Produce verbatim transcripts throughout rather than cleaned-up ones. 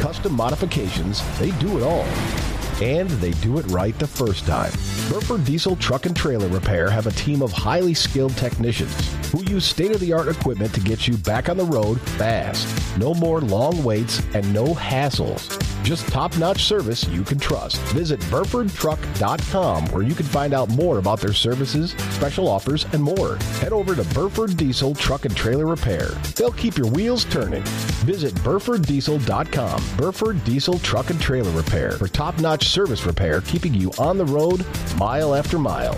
custom modifications, they do it all. And they do it right the first time. Burford Diesel Truck and Trailer Repair have a team of highly skilled technicians who use state-of-the-art equipment to get you back on the road fast. No more long waits and no hassles. Just top-notch service you can trust. Visit Burford Truck dot com where you can find out more about their services, special offers, and more. Head over to Burford Diesel Truck and Trailer Repair. They'll keep your wheels turning. Visit Burford Diesel dot com. Burford Diesel Truck and Trailer Repair for top-notch service repair, keeping you on the road mile after mile.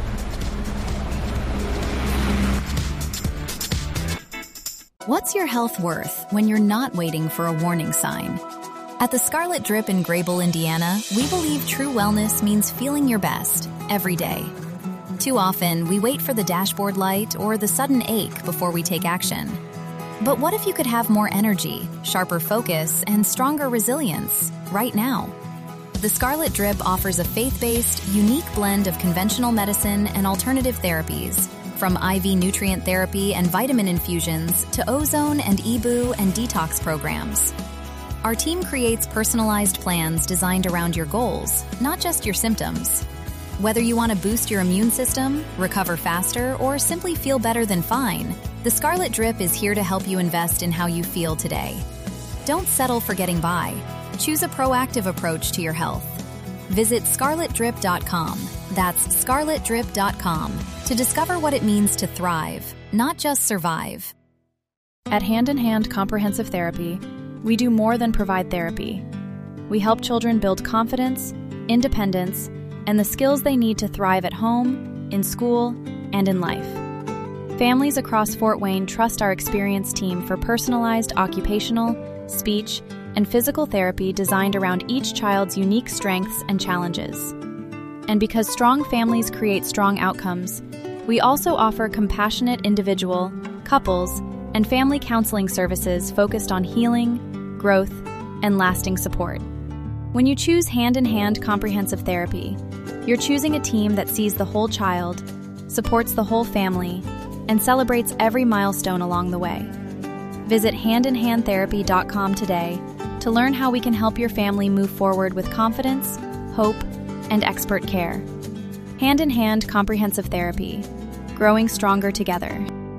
What's your health worth when you're not waiting for a warning sign? At the Scarlet Drip in Grable, Indiana, we believe true wellness means feeling your best every day. Too often, we wait for the dashboard light or the sudden ache before we take action. But what if you could have more energy, sharper focus, and stronger resilience right now? The Scarlet Drip offers a faith-based, unique blend of conventional medicine and alternative therapies, from I V nutrient therapy and vitamin infusions to ozone and E B U and detox programs. Our team creates personalized plans designed around your goals, not just your symptoms. Whether you want to boost your immune system, recover faster, or simply feel better than fine, the Scarlet Drip is here to help you invest in how you feel today. Don't settle for getting by. Choose a proactive approach to your health. Visit Scarlet Drip dot com. That's Scarlet Drip dot com to discover what it means to thrive, not just survive. At Hand in Hand Comprehensive Therapy, we do more than provide therapy. We help children build confidence, independence, and the skills they need to thrive at home, in school, and in life. Families across Fort Wayne trust our experienced team for personalized occupational, speech, and physical therapy designed around each child's unique strengths and challenges. And because strong families create strong outcomes, we also offer compassionate individual, couples, and family counseling services focused on healing, growth, and lasting support. When you choose Hand in Hand Comprehensive Therapy, you're choosing a team that sees the whole child, supports the whole family, and celebrates every milestone along the way. Visit hand in hand therapy dot com today to learn how we can help your family move forward with confidence, hope, and expert care. Hand in Hand Comprehensive Therapy, growing stronger together.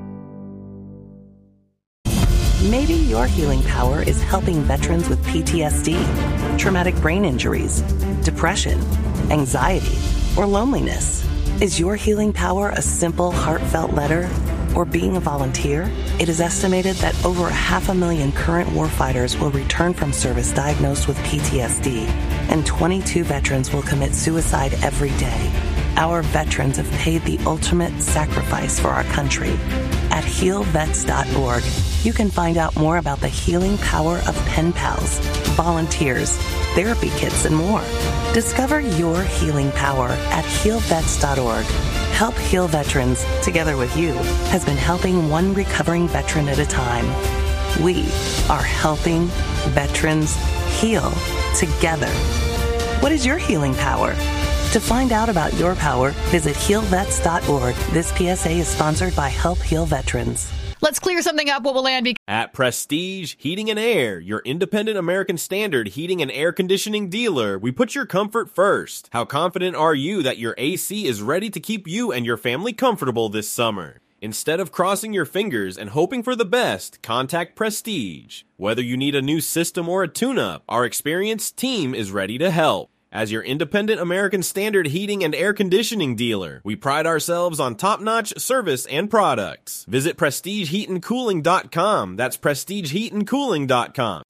Maybe your healing power is helping veterans with P T S D, traumatic brain injuries, depression, anxiety, or loneliness. Is your healing power a simple, heartfelt letter or being a volunteer? It is estimated that over a half a million current warfighters will return from service diagnosed with P T S D, and twenty-two veterans will commit suicide every day. Our veterans have paid the ultimate sacrifice for our country. At heal vets dot org, you can find out more about the healing power of pen pals, volunteers, therapy kits, and more. Discover your healing power at heal vets dot org. Help Heal Veterans, together with you, has been helping one recovering veteran at a time. We are helping veterans heal together. What is your healing power? To find out about your power, visit heal vets dot org. This P S A is sponsored by Help Heal Veterans. Let's clear something up. What will land be? At Prestige Heating and Air, your independent American Standard heating and air conditioning dealer, we put your comfort first. How confident are you that your A C is ready to keep you and your family comfortable this summer? Instead of crossing your fingers and hoping for the best, contact Prestige. Whether you need a new system or a tune-up, our experienced team is ready to help. As your independent American Standard heating and air conditioning dealer, we pride ourselves on top-notch service and products. Visit prestige heat and cooling dot com. That's prestige heat and cooling dot com.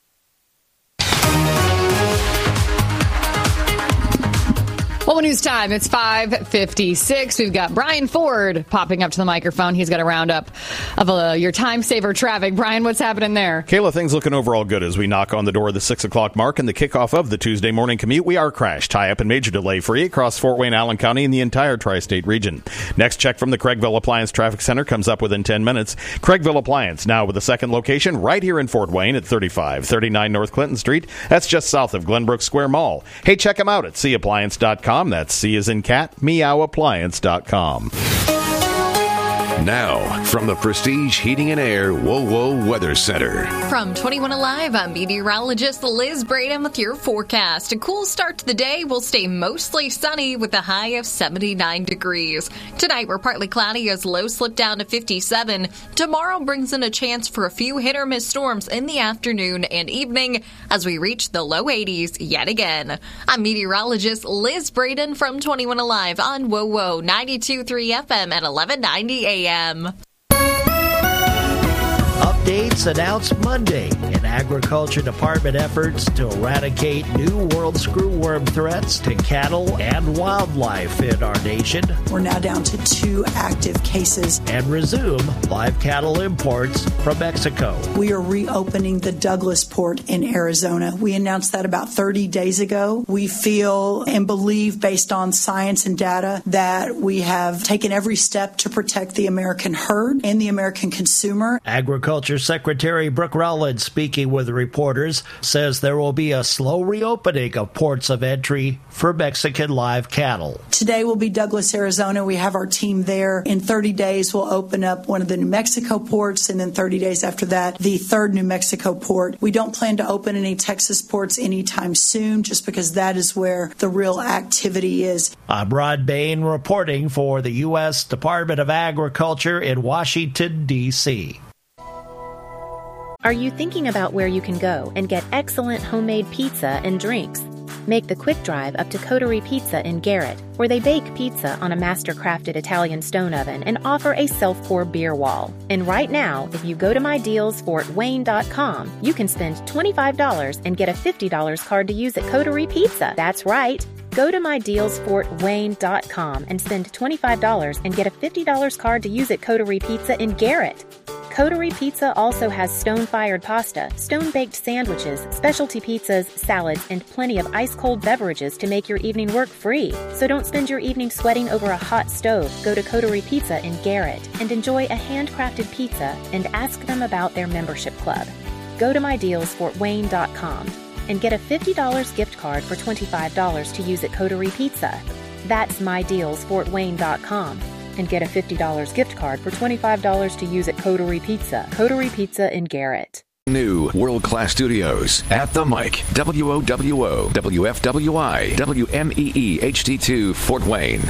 Well, news time. It's five fifty-six. We've got Brian Ford popping up to the microphone. He's got a roundup of uh, your time saver traffic. Brian, what's happening there? Kayla, things looking overall good as we knock on the door of the six o'clock mark and the kickoff of the Tuesday morning commute. We are crash, tie-up, and major delay free across Fort Wayne, Allen County, and the entire tri-state region. Next check from the Craigville Appliance Traffic Center comes up within ten minutes. Craigville Appliance, now with a second location right here in Fort Wayne at thirty-five thirty-nine North Clinton Street. That's just south of Glenbrook Square Mall. Hey, check them out at c appliance dot com. That's C as in cat, meow appliance dot com. Now, from the Prestige Heating and Air WoWo Weather Center. From twenty-one Alive, I'm meteorologist Liz Braden with your forecast. A cool start to the day will stay mostly sunny with a high of seventy-nine degrees. Tonight, we're partly cloudy as lows slip down to fifty-seven. Tomorrow brings in a chance for a few hit-or-miss storms in the afternoon and evening as we reach the low eighties yet again. I'm meteorologist Liz Braden from twenty-one Alive on WoWo ninety-two point three F M at eleven ninety A M. Updates announced Monday in Agriculture Department efforts to eradicate new world screwworm threats to cattle and wildlife in our nation. We're now down to two active cases. And resume live cattle imports from Mexico. We are reopening the Douglas port in Arizona. We announced that about thirty days ago. We feel and believe, based on science and data, that we have taken every step to protect the American herd and the American consumer. Agriculture Secretary Brooke Rollins, speaking with reporters, says there will be a slow reopening of ports of entry for Mexican live cattle. Today will be Douglas, Arizona. We have our team there. In thirty days, we'll open up one of the New Mexico ports, and then thirty days after that, the third New Mexico port. We don't plan to open any Texas ports anytime soon, just because that is where the real activity is. I'm Rod Bain reporting for the U S Department of Agriculture in Washington, D C Are you thinking about where you can go and get excellent homemade pizza and drinks? Make the quick drive up to Coterie Pizza in Garrett, where they bake pizza on a master-crafted Italian stone oven and offer a self-pour beer wall. And right now, if you go to my deals fort wayne dot com, you can spend twenty-five dollars and get a fifty dollars card to use at Coterie Pizza. That's right. Go to my deals fort wayne dot com and spend twenty-five dollars and get a fifty dollars card to use at Coterie Pizza in Garrett. Coterie Pizza also has stone-fired pasta, stone-baked sandwiches, specialty pizzas, salads, and plenty of ice-cold beverages to make your evening work free. So don't spend your evening sweating over a hot stove. Go to Coterie Pizza in Garrett and enjoy a handcrafted pizza and ask them about their membership club. Go to my deals fort wayne dot com and get a fifty dollars gift card for twenty-five dollars to use at Coterie Pizza. That's my deals fort wayne dot com. And get a fifty dollars gift card for twenty-five dollars to use at Coterie Pizza. Coterie Pizza in Garrett. New world-class studios at the mic. W O W O, W F W I, W M E E H D two Fort Wayne.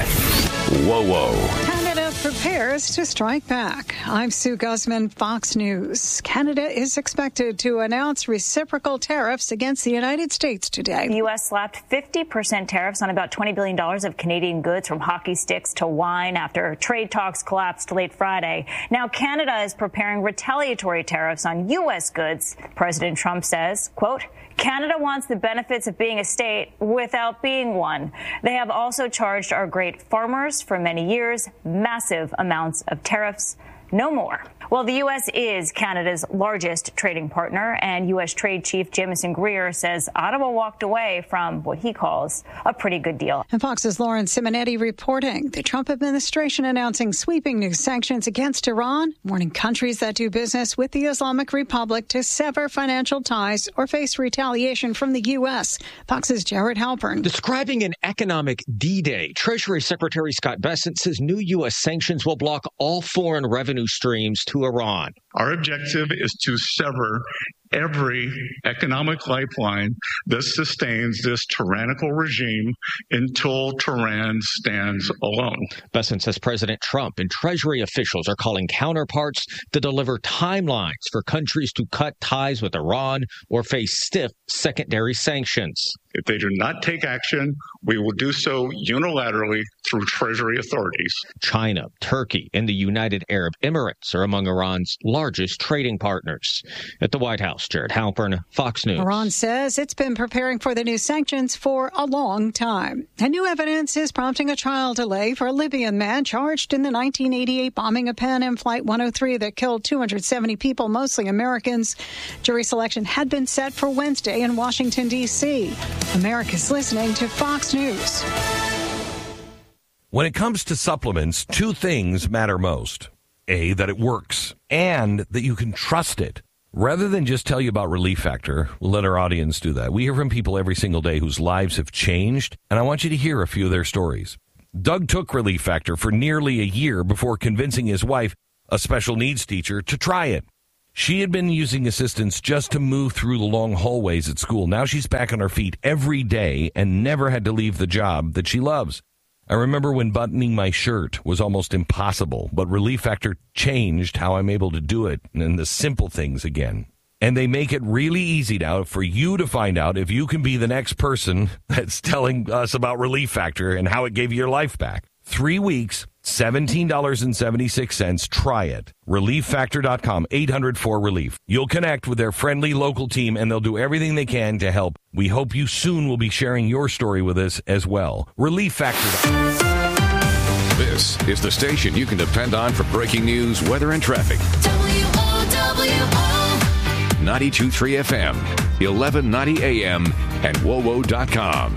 WoWo. Canada prepares to strike back. I'm Sue Guzman, Fox News. Canada is expected to announce reciprocal tariffs against the United States today. The U S slapped fifty percent tariffs on about twenty billion dollars of Canadian goods, from hockey sticks to wine, after trade talks collapsed late Friday. Now Canada is preparing retaliatory tariffs on U S goods. President Trump says, quote, Canada wants the benefits of being a state without being one. They have also charged our great farmers for many years massive amounts of tariffs. No more. Well, the U S is Canada's largest trading partner, and U S Trade Chief Jamieson Greer says Ottawa walked away from what he calls a pretty good deal. And Fox's Lauren Simonetti reporting the Trump administration announcing sweeping new sanctions against Iran, warning countries that do business with the Islamic Republic to sever financial ties or face retaliation from the U S. Fox's Jared Halpern. Describing an economic D-Day, Treasury Secretary Scott Bessent says new U S sanctions will block all foreign revenue streams to Iran. Our objective is to sever every economic lifeline that sustains this tyrannical regime until Tehran stands alone. Bessent says President Trump and Treasury officials are calling counterparts to deliver timelines for countries to cut ties with Iran or face stiff secondary sanctions. If they do not take action, we will do so unilaterally through Treasury authorities. China, Turkey, and the United Arab Emirates are among Iran's largest trading partners. At the White House, Jared Halpern, Fox News. Iran says it's been preparing for the new sanctions for a long time. And new evidence is prompting a trial delay for a Libyan man charged in the nineteen eighty-eight bombing of Pan Am Flight one oh three that killed two hundred seventy people, mostly Americans. Jury selection had been set for Wednesday in Washington, D C America's listening to Fox News. When it comes to supplements, two things matter most. A, that it works, and that you can trust it. Rather than just tell you about Relief Factor, we'll let our audience do that. We hear from people every single day whose lives have changed, and I want you to hear a few of their stories. Doug took Relief Factor for nearly a year before convincing his wife a special needs teacher, to try it. She had been using assistance just to move through the long hallways at school. Now she's back on her feet every day and never had to leave the job that she loves. I remember when buttoning my shirt was almost impossible, but Relief Factor changed how I'm able to do it and the simple things again. And they make it really easy now for you to find out if you can be the next person that's telling us about Relief Factor and how it gave you your life back. Three weeks, seventeen dollars and seventy-six cents. Try it. relief factor dot com, eight hundred four relief. You'll connect with their friendly local team, and they'll do everything they can to help. We hope you soon will be sharing your story with us as well. Relief Factor. This is the station you can depend on for breaking news, weather, and traffic. W O W O ninety-two point three F M, eleven ninety A M, and W O W O dot com.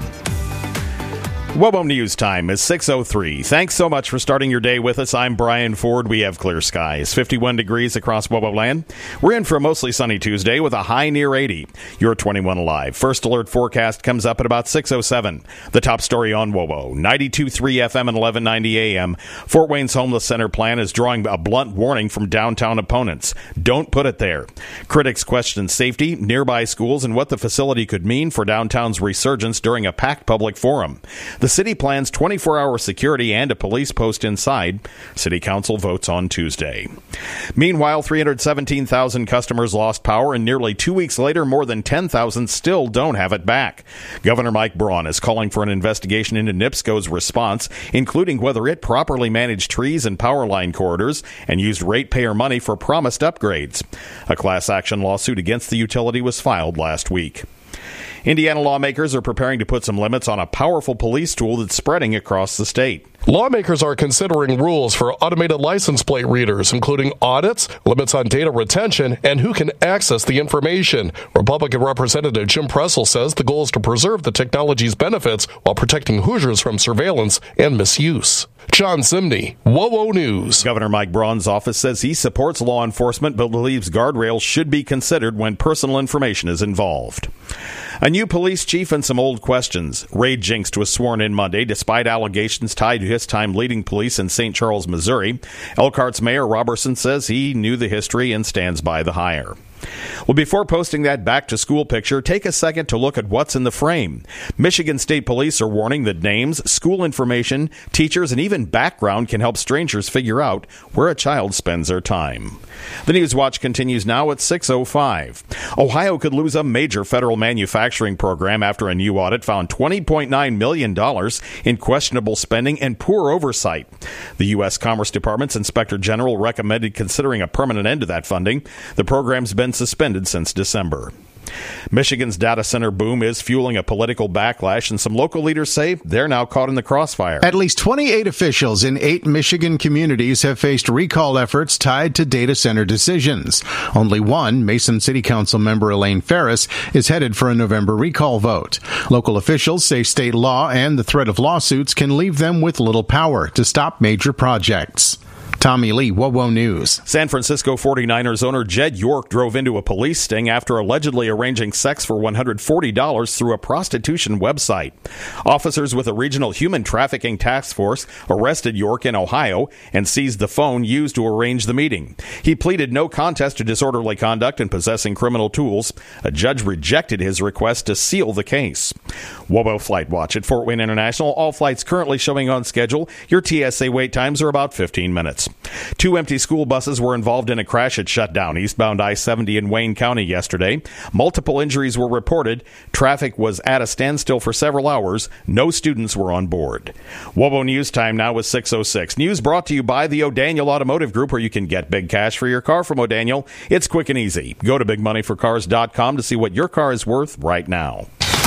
WOWO News Time is six oh three. Thanks so much for starting your day with us. I'm Brian Ford. We have clear skies, fifty-one degrees across WOWO land. We're in for a mostly sunny Tuesday with a high near eighty. You're twenty-one alive. First alert forecast comes up at about six oh seven. The top story on WOWO, ninety-two point three F M and eleven ninety A M. Fort Wayne's Homeless Center plan is drawing a blunt warning from downtown opponents. Don't put it there. Critics question safety, nearby schools, and what the facility could mean for downtown's resurgence during a packed public forum. The city plans twenty-four hour security and a police post inside. City Council votes on Tuesday. Meanwhile, three hundred seventeen thousand customers lost power, and nearly two weeks later, more than ten thousand still don't have it back. Governor Mike Braun is calling for an investigation into NIPSCO's response, including whether it properly managed trees and power line corridors and used ratepayer money for promised upgrades. A class action lawsuit against the utility was filed last week. Indiana lawmakers are preparing to put some limits on a powerful police tool that's spreading across the state. Lawmakers are considering rules for automated license plate readers, including audits, limits on data retention, and who can access the information. Republican Representative Jim Pressel says the goal is to preserve the technology's benefits while protecting Hoosiers from surveillance and misuse. John Zimney, WOWO News. Governor Mike Braun's office says he supports law enforcement but believes guardrails should be considered when personal information is involved. A new police chief and some old questions. Ray Jinks was sworn in Monday despite allegations tied to his time leading police in Saint Charles, Missouri. Elkhart's Mayor Robertson says he knew the history and stands by the hire. Well, before posting that back-to-school picture, take a second to look at what's in the frame. Michigan State Police are warning that names, school information, teachers, and even background can help strangers figure out where a child spends their time. The News Watch continues now at six oh five. Ohio could lose a major federal manufacturing program after a new audit found twenty point nine million dollars in questionable spending and poor oversight. The U S Commerce Department's Inspector General recommended considering a permanent end to that funding. The program's been suspended since December. Michigan's data center boom is fueling a political backlash, and some local leaders say they're now caught in the crossfire. At least twenty-eight officials in eight Michigan communities have faced recall efforts tied to data center decisions. Only one, Mason City Council member Elaine Ferris, is headed for a November recall vote. Local officials say state law and the threat of lawsuits can leave them with little power to stop major projects. Tommy Lee, WOWO News. San Francisco forty-niners owner Jed York drove into a police sting after allegedly arranging sex for one hundred forty dollars through a prostitution website. Officers with a regional human trafficking task force arrested York in Ohio and seized the phone used to arrange the meeting. He pleaded no contest to disorderly conduct and possessing criminal tools. A judge rejected his request to seal the case. WOWO Flight Watch at Fort Wayne International. All flights currently showing on schedule. Your T S A wait times are about fifteen minutes. Two empty school buses were involved in a crash at Shutdown, eastbound I seventy in Wayne County yesterday. Multiple injuries were reported. Traffic was at a standstill for several hours. No students were on board. WOWO News Time now is six oh six. News brought to you by the O'Daniel Automotive Group, where you can get big cash for your car from O'Daniel. It's quick and easy. Go to big money for cars dot com to see what your car is worth right now.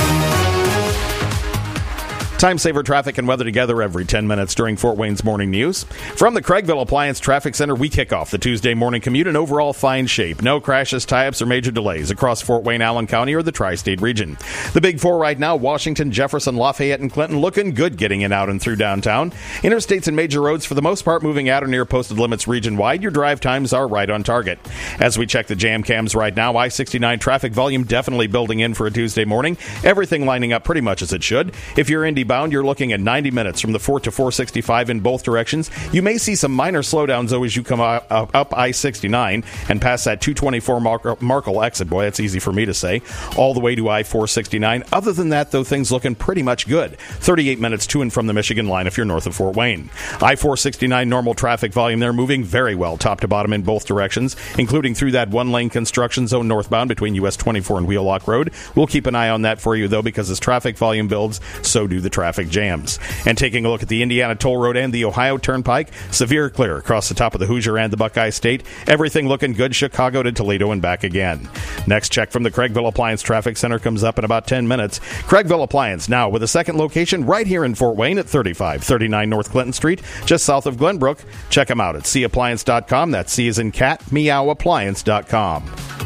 Time saver traffic and weather together every ten minutes during Fort Wayne's morning news. From the Craigville Appliance Traffic Center, we kick off the Tuesday morning commute in overall fine shape. No crashes, tie-ups, or major delays across Fort Wayne, Allen County, or the tri-state region. The big four right now, Washington, Jefferson, Lafayette, and Clinton, looking good getting in out and through downtown. Interstates and major roads, for the most part, moving at or near posted limits region-wide. Your drive times are right on target. As we check the jam cams right now, I sixty-nine traffic volume definitely building in for a Tuesday morning. Everything lining up pretty much as it should. If you're Indy bound, you're looking at ninety minutes from the Fort to four sixty-five in both directions. You may see some minor slowdowns, though, as you come up, up I sixty-nine and past that two twenty-four Mar- Markle exit. Boy, that's easy for me to say. All the way to I four sixty-nine. Other than that, though, things looking pretty much good. thirty-eight minutes to and from the Michigan line if you're north of Fort Wayne. I four sixty-nine normal traffic volume there, moving very well top to bottom in both directions, including through that one-lane construction zone northbound between U S twenty-four and Wheelock Road. We'll keep an eye on that for you, though, because as traffic volume builds, so do the traffic jams. And taking a look at the Indiana Toll Road and the Ohio Turnpike, severe clear across the top of the Hoosier and the Buckeye State. Everything looking good, Chicago to Toledo and back again. Next check from the Craigville Appliance Traffic Center comes up in about ten minutes. Craigville Appliance now with a second location right here in Fort Wayne at thirty-five thirty-nine North Clinton Street, just south of Glenbrook. Check them out at c appliance dot com. That's C as in cat, meow appliance dot com.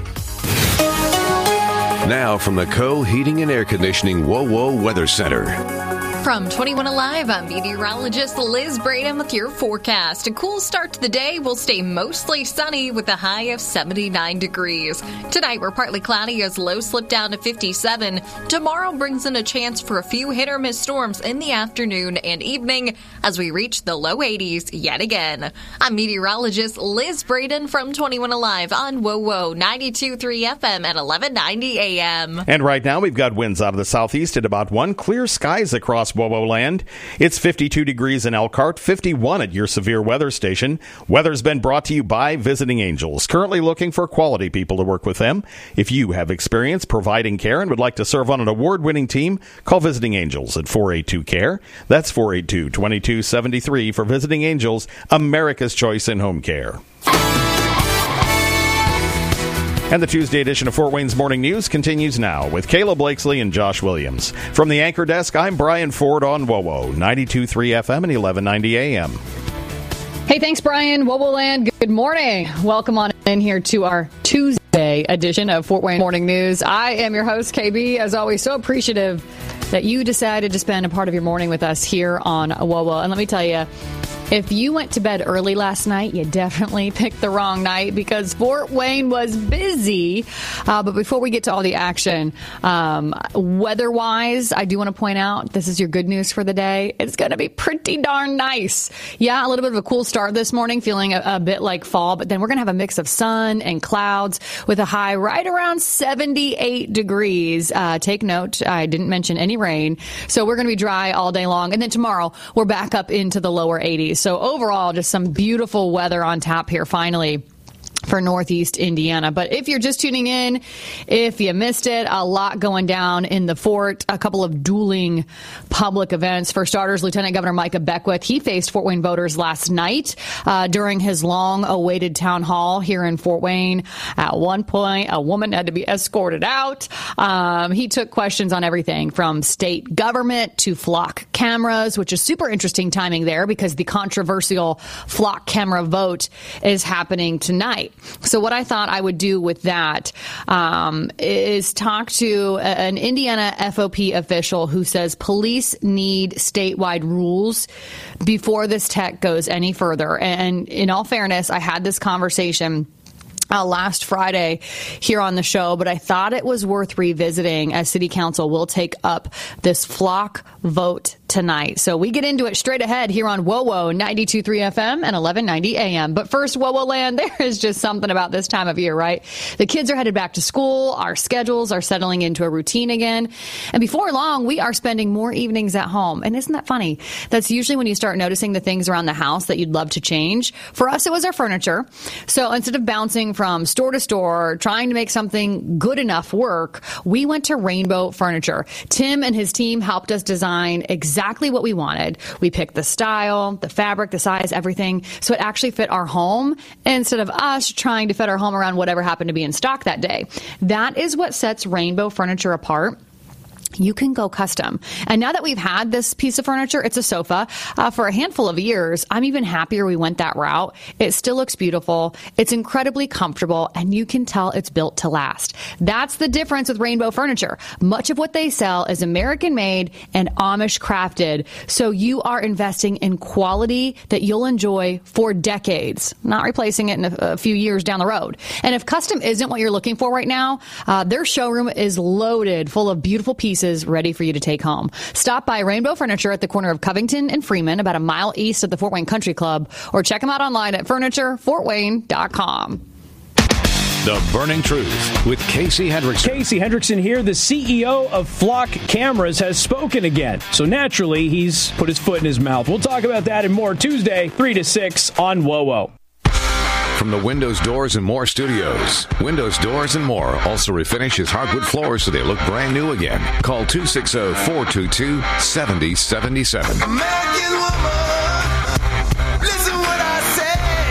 Now from the Co Heating and Air Conditioning Whoa Whoa Weather Center. From twenty-one Alive, I'm meteorologist Liz Braden with your forecast. A cool start to the day will stay mostly sunny with a high of seventy-nine degrees. Tonight, we're partly cloudy as lows slip down to fifty-seven. Tomorrow brings in a chance for a few hit-or-miss storms in the afternoon and evening as we reach the low eighties yet again. I'm meteorologist Liz Braden from twenty-one Alive on Whoa Whoa ninety-two point three F M at eleven ninety A M. And right now, we've got winds out of the southeast at about one. Clear skies across Wowo land. It's fifty-two degrees in Elkhart, fifty-one at your severe weather station. Weather's been brought to you by Visiting Angels, currently looking for quality people to work with them. If you have experience providing care and would like to serve on an award-winning team, call Visiting Angels at four eight two C A R E. That's four eight two, two two seven three for Visiting Angels, America's choice in home care. And the Tuesday edition of Fort Wayne's Morning News continues now with Kayla Blakesley and Josh Williams. From the anchor desk, I'm Brian Ford on WOWO, ninety-two point three F M and eleven ninety A M. Hey, thanks, Brian. WOWO Land, good morning. Welcome on in here to our Tuesday edition of Fort Wayne Morning News. I am your host, K B. As always, so appreciative that you decided to spend a part of your morning with us here on WOWO. And let me tell you, if you went to bed early last night, you definitely picked the wrong night because Fort Wayne was busy. Uh, but before we get to all the action, um, weather-wise, I do want to point out, this is your good news for the day. It's going to be pretty darn nice. Yeah, a little bit of a cool start this morning, feeling a, a bit like fall, but then we're going to have a mix of sun and clouds with a high right around seventy-eight degrees. Uh, take note, I didn't mention any rain. So we're going to be dry all day long. And then tomorrow, we're back up into the lower eighties. So overall, just some beautiful weather on tap here finally for Northeast Indiana. But if you're just tuning in, if you missed it, a lot going down in the fort, a couple of dueling public events. For starters, Lieutenant Governor Micah Beckwith, he faced Fort Wayne voters last night uh, during his long-awaited town hall here in Fort Wayne. At one point, a woman had to be escorted out. Um, he took questions on everything from state government to flock cameras, which is super interesting timing there because the controversial flock camera vote is happening tonight. So what I thought I would do with that um, is talk to an Indiana F O P official who says police need statewide rules before this tech goes any further. And in all fairness, I had this conversation Uh, last Friday here on the show, but I thought it was worth revisiting as City Council will take up this flock vote tonight. So we get into it straight ahead here on WOWO ninety-two point three F M and eleven ninety A M. But first, WOWO Land, there is just something about this time of year, right? The kids are headed back to school. Our schedules are settling into a routine again. And before long, we are spending more evenings at home. And isn't that funny? That's usually when you start noticing the things around the house that you'd love to change. For us, it was our furniture. So instead of bouncing from store to store, trying to make something good enough work, we went to Rainbow Furniture. Tim and his team helped us design exactly what we wanted. We picked the style, the fabric, the size, everything, so it actually fit our home instead of us trying to fit our home around whatever happened to be in stock that day. That is what sets Rainbow Furniture apart. You can go custom. And now that we've had this piece of furniture, it's a sofa, uh, for a handful of years, I'm even happier we went that route. It still looks beautiful. It's incredibly comfortable, and you can tell it's built to last. That's the difference with Rainbow Furniture. Much of what they sell is American-made and Amish-crafted, so you are investing in quality that you'll enjoy for decades, not replacing it in a, a few years down the road. And if custom isn't what you're looking for right now, uh, their showroom is loaded full of beautiful pieces pieces ready for you to take home. Stop by Rainbow Furniture at the corner of Covington and Freeman, about a mile east of the Fort Wayne Country Club, or check them out online at furniture fort wayne dot com. The Burning Truth with Casey Hendrickson. Casey Hendrickson here. The C E O of Flock Cameras has spoken again. So naturally, he's put his foot in his mouth. We'll talk about that and more Tuesday, three to six on W O W. From the Windows, Doors, and More studios, Windows, Doors, and More also refinishes hardwood floors so they look brand new again. Call two six zero, four two two, seven zero seven seven. American woman, listen what I say.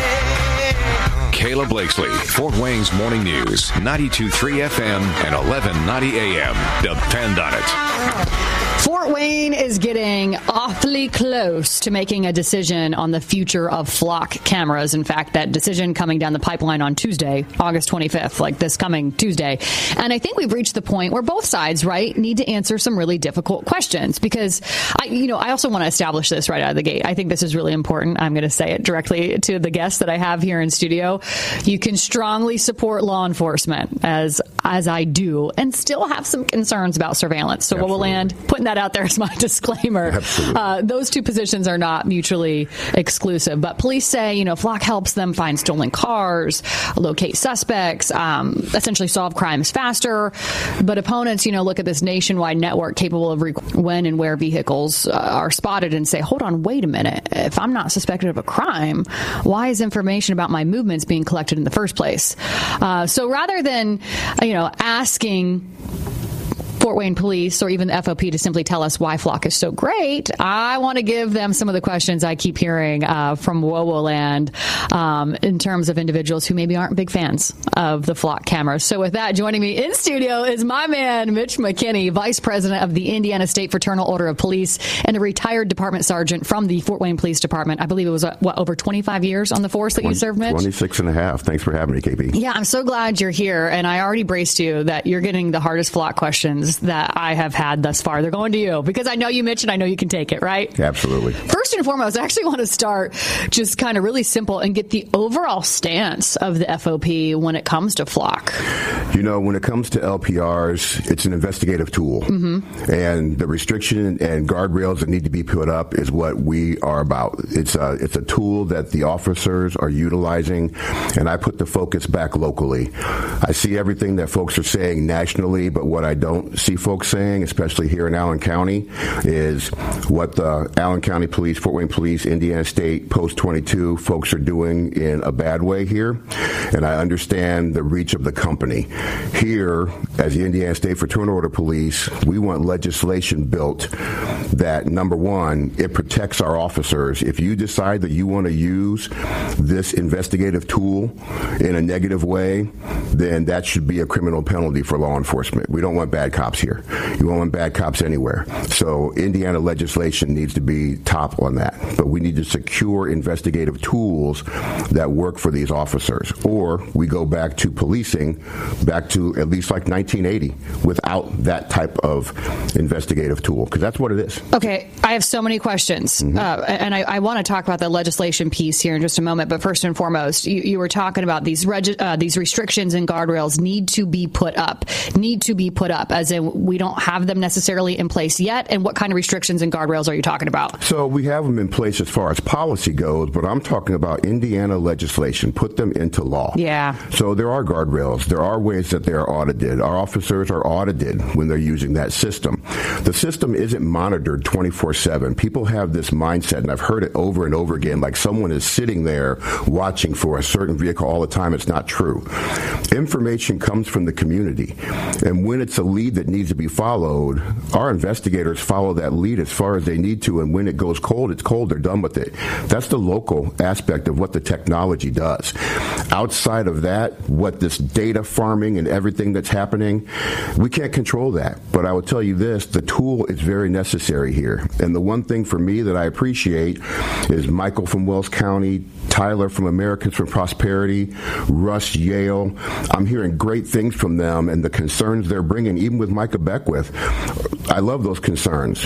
Kayla Blakesley, Fort Wayne's Morning News, ninety-two point three F M and eleven ninety A M. Depend on it. Fort Wayne is getting awfully close to making a decision on the future of Flock cameras. In fact, that decision coming down the pipeline on Tuesday, August twenty-fifth, like this coming Tuesday. And I think we've reached the point where both sides, right, need to answer some really difficult questions, because I, you know, I also want to establish this right out of the gate. I think this is really important. I'm going to say it directly to the guests that I have here in studio. You can strongly support law enforcement, as as I do, and still have some concerns about surveillance. So what will land putting that out there as my disclaimer. Uh, those two positions are not mutually exclusive. But police say, you know, Flock helps them find stolen cars, locate suspects, um, essentially solve crimes faster. But opponents, you know, look at this nationwide network capable of rec- when and where vehicles uh, are spotted and say, hold on, wait a minute. If I'm not suspected of a crime, why is information about my movements being collected in the first place? Uh, so rather than, you know, asking Fort Wayne Police or even the F O P to simply tell us why Flock is so great, I want to give them some of the questions I keep hearing uh, from W O W land um, in terms of individuals who maybe aren't big fans of the Flock cameras. So with that, joining me in studio is my man, Mitch McKinney, Vice President of the Indiana State Fraternal Order of Police and a retired department sergeant from the Fort Wayne Police Department. I believe it was, uh, what, over twenty-five years on the force that you served, Mitch? twenty-six and a half. Thanks for having me, K P. Yeah, I'm so glad you're here. And I already braced you that you're getting the hardest Flock questions that I have had thus far. They're going to you because I know you, Mitch, and I know you can take it, right? Absolutely. First and foremost, I actually want to start just kind of really simple and get the overall stance of the F O P when it comes to Flock. You know, when it comes to L P Rs, it's an investigative tool. Mm-hmm. And the restriction and guardrails that need to be put up is what we are about. It's a, it's a tool that the officers are utilizing, and I put the focus back locally. I see everything that folks are saying nationally, but what I don't see folks saying, especially here in Allen County, is what the Allen County Police, Fort Wayne Police, Indiana State, Post twenty-two folks are doing in a bad way here. And I understand the reach of the company. Here, as the Indiana State Fraternal Order Police, we want legislation built that, number one, it protects our officers. If you decide that you want to use this investigative tool in a negative way, then that should be a criminal penalty for law enforcement. We don't want bad cops here. You won't want bad cops anywhere. So Indiana legislation needs to be top on that. But we need to secure investigative tools that work for these officers. Or we go back to policing, back to at least like nineteen eighty, without that type of investigative tool, because that's what it is. Okay, I have so many questions, mm-hmm. uh, and I, I want to talk about the legislation piece here in just a moment. But first and foremost, you, you were talking about these regi- uh, these restrictions and guardrails need to be put up, need to be put up, as in we don't have them necessarily in place yet. And what kind of restrictions and guardrails are you talking about? So we have them in place as far as policy goes, but I'm talking about Indiana legislation, put them into law. Yeah. So there are guardrails. There are ways that they're audited. Our officers are audited when they're using that system. The system isn't monitored twenty-four seven. People have this mindset, and I've heard it over and over again, like someone is sitting there watching for a certain vehicle all the time. It's not true. Information comes from the community, and when it's a lead that needs to be followed, our investigators follow that lead as far as they need to, and when it goes cold, it's cold. They're done with it. That's the local aspect of what the technology does. Outside of that, what this data farming and everything that's happening, we can't control that. But I will tell you this, the tool is very necessary here. And the one thing for me that I appreciate is Michael from Wells County, Tyler from Americans for Prosperity, Russ Yale. I'm hearing great things from them and the concerns they're bringing, even with Micah Beckwith. I love those concerns.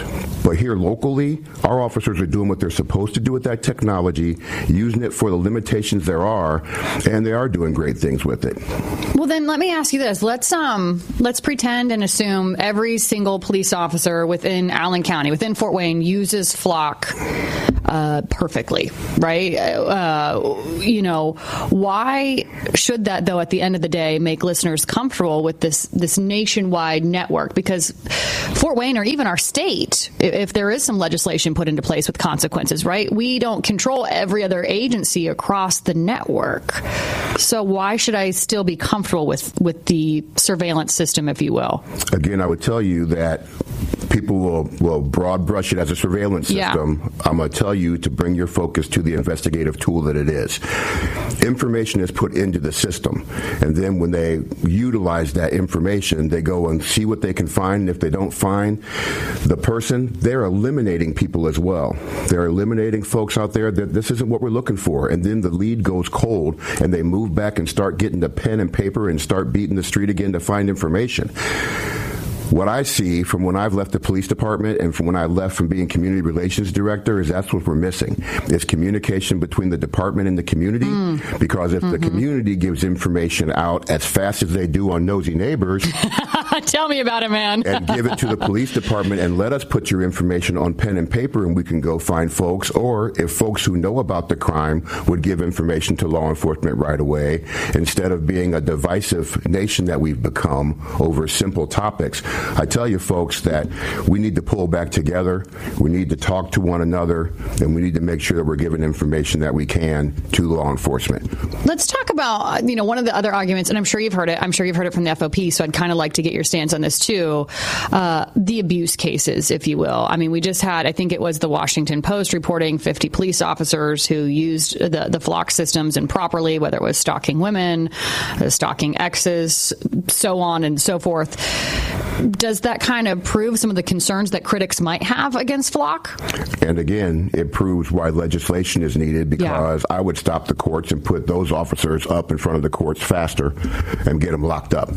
But here locally, our officers are doing what they're supposed to do with that technology, using it for the limitations there are, and they are doing great things with it. Well, then let me ask you this. Let's um let's pretend and assume every single police officer within Allen County, within Fort Wayne, uses Flock uh, perfectly, right? Uh, you know, why should that, though, at the end of the day, make listeners comfortable with this this nationwide network? Because Fort Wayne, or even our state, if there is some legislation put into place with consequences, right? We don't control every other agency across the network. So why should I still be comfortable with, with the surveillance system, if you will? Again, I would tell you that people will, will broad brush it as a surveillance system. Yeah. I'm going to tell you to bring your focus to the investigative tool that it is. Information is put into the system, and then when they utilize that information, they go and see what they can find, and if they don't find the person, they're eliminating people as well. They're eliminating folks out there that this isn't what we're looking for, and then the lead goes cold, and they move back and start getting the pen and paper and start beating the street again to find information. What I see from when I've left the police department and from when I left from being community relations director is that's what we're missing. Is communication between the department and the community. Mm. Because if mm-hmm. the community gives information out as fast as they do on Nosy Neighbors. Tell me about it, man. And give it to the police department and let us put your information on pen and paper and we can go find folks. Or if folks who know about the crime would give information to law enforcement right away, instead of being a divisive nation that we've become over simple topics. I tell you, folks, that we need to pull back together. We need to talk to one another, and we need to make sure that we're giving information that we can to law enforcement. Let's talk about, you know, one of the other arguments, and I'm sure you've heard it. I'm sure you've heard it from the F O P, so I'd kind of like to get your stance on this, too. Uh, the abuse cases, if you will. I mean, we just had, I think it was the Washington Post reporting fifty police officers who used the, the Flock systems improperly, whether it was stalking women, stalking exes, so on and so forth. Does that kind of prove some of the concerns that critics might have against Flock? And again, it proves why legislation is needed, because yeah. I would stop the courts and put those officers up in front of the courts faster and get them locked up.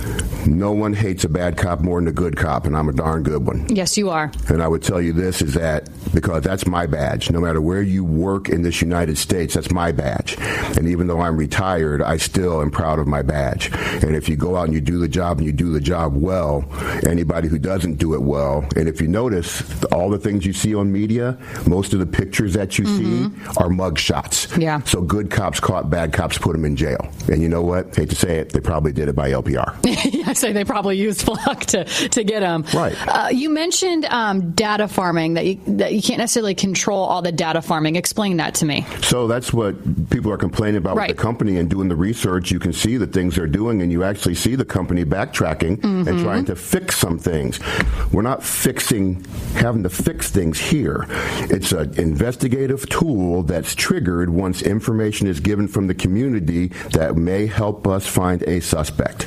No one hates a bad cop more than a good cop, and I'm a darn good one. Yes, you are. And I would tell you this is that, because that's my badge. No matter where you work in this United States, that's my badge. And even though I'm retired, I still am proud of my badge. And if you go out and you do the job and you do the job well, anybody who doesn't do it well, and if you notice, all the things you see on media, most of the pictures that you mm-hmm. see are mug shots. Yeah. So good cops caught bad cops, put them in jail. And you know what? Hate to say it, they probably did it by L P R. I say they probably used Flock to, to get them. Right. Uh, you mentioned um, data farming, that you, that you can't necessarily control all the data farming. Explain that to me. So that's what people are complaining about right. with the company, and doing the research. You can see the things they're doing, and you actually see the company backtracking mm-hmm. and trying to fix some things. We're not fixing, having to fix things here. It's an investigative tool that's triggered once information is given from the community that may help us find a suspect.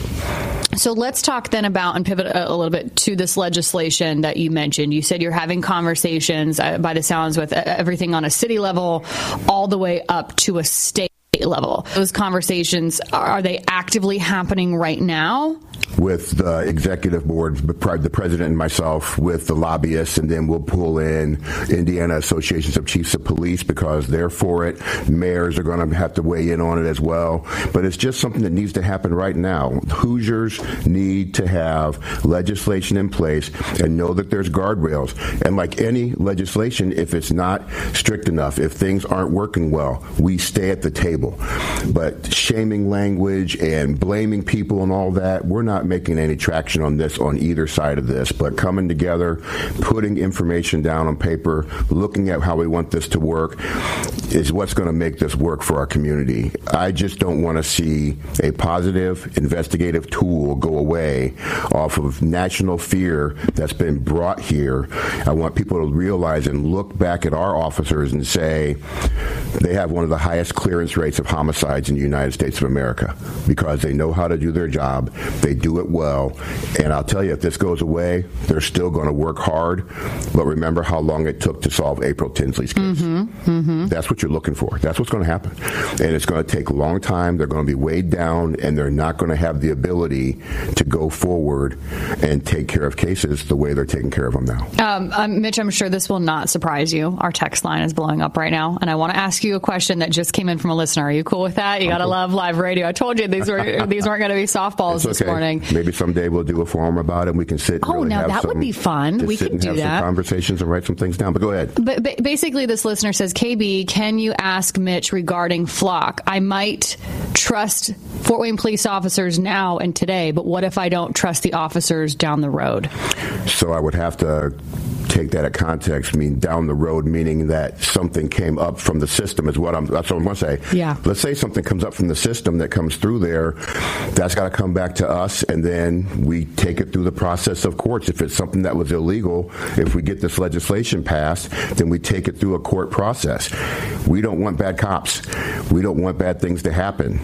So let's talk then about, and pivot a, a little bit to this legislation that you mentioned. You said you're having conversations, uh, by the sounds, with everything on a city level all the way up to a state level. Those conversations, are they actively happening right now? With the executive board, the president and myself, with the lobbyists, and then we'll pull in Indiana Associations of Chiefs of Police because they're for it. Mayors are going to have to weigh in on it as well. But it's just something that needs to happen right now. Hoosiers need to have legislation in place and know that there's guardrails. And like any legislation, if it's not strict enough, if things aren't working well, we stay at the table. But shaming language and blaming people and all that, we're not making any traction on this on either side of this, but coming together, putting information down on paper, looking at how we want this to work is what's going to make this work for our community. I just don't want to see a positive investigative tool go away off of national fear that's been brought here. I want people to realize and look back at our officers and say they have one of the highest clearance rates of homicides in the United States of America because they know how to do their job. They do it well. And I'll tell you, if this goes away, they're still going to work hard. But remember how long it took to solve April Tinsley's case. Mm-hmm, mm-hmm. That's what what you're looking for. That's what's going to happen. And it's going to take a long time. They're going to be weighed down, and they're not going to have the ability to go forward and take care of cases the way they're taking care of them now. Um, um, Mitch, I'm sure this will not surprise you. Our text line is blowing up right now, and I want to ask you a question that just came in from a listener. Are you cool with that? You got to love live radio. I told you these were these weren't going to be softballs It's this okay. morning. Maybe someday we'll do a forum about it, and we can sit and Oh, really now have that some, would be fun. just We sit could and do have that. some conversations and write some things down. But go ahead. But, but basically, this listener says, K B, can you ask Mitch regarding Flock? I might trust Fort Wayne police officers now and today, but what if I don't trust the officers down the road? So I would have to take that at context, mean down the road, meaning that something came up from the system is what I'm, that's what I'm going to say. Yeah. Let's say something comes up from the system that comes through there, that's got to come back to us, and then we take it through the process of courts. If it's something that was illegal, if we get this legislation passed, then we take it through a court process. We don't want bad cops. We don't want bad things to happen.